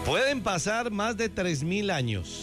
Pueden pasar más de 3000 años.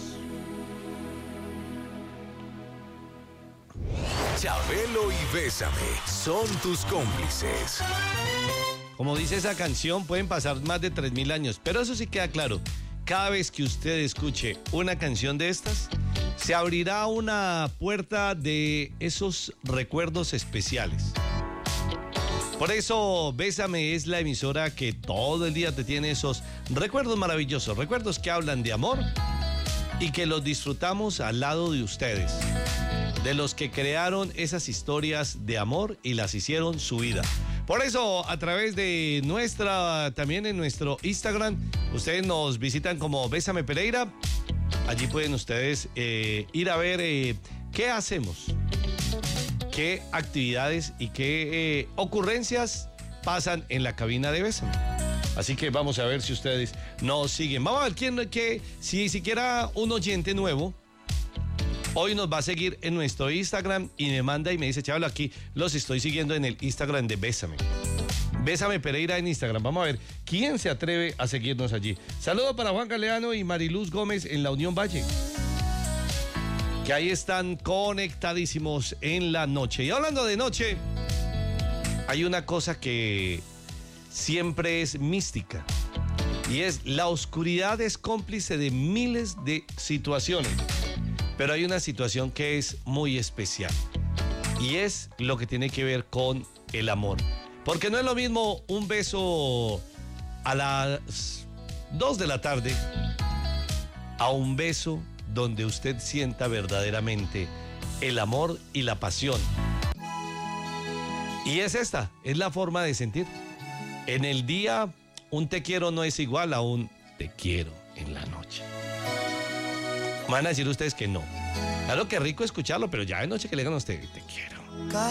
Chabelo y Bésame son tus cómplices. Como dice esa canción, pueden pasar más de 3000 años, pero eso sí queda claro. Cada vez que usted escuche una canción de estas, se abrirá una puerta de esos recuerdos especiales. Por eso, Bésame es la emisora que todo el día te tiene esos recuerdos maravillosos, recuerdos que hablan de amor y que los disfrutamos al lado de ustedes, de los que crearon esas historias de amor y las hicieron su vida. Por eso, a través de también en nuestro Instagram, ustedes nos visitan como Bésame Pereira. Allí pueden ustedes ir a ver qué hacemos, qué actividades y qué ocurrencias pasan en la cabina de Bésame. Así que vamos a ver si ustedes nos siguen. Vamos a ver si siquiera un oyente nuevo hoy nos va a seguir en nuestro Instagram y me manda y me dice, Chabelo, aquí los estoy siguiendo en el Instagram de Bésame. Bésame Pereira en Instagram. Vamos a ver quién se atreve a seguirnos allí. Saludo para Juan Galeano y Mariluz Gómez en la Unión Valle, que ahí están conectadísimos en la noche. Y hablando de noche, hay una cosa que siempre es mística, y es la oscuridad es cómplice de miles de situaciones. Pero hay una situación que es muy especial, y es lo que tiene que ver con el amor. Porque no es lo mismo un beso a las 2 de la tarde a un beso donde usted sienta verdaderamente el amor y la pasión. Y es la forma de sentir. En el día, un te quiero no es igual a un te quiero en la noche. Van a decir ustedes que no. Claro que rico escucharlo, pero ya de noche que le digan a usted te quiero.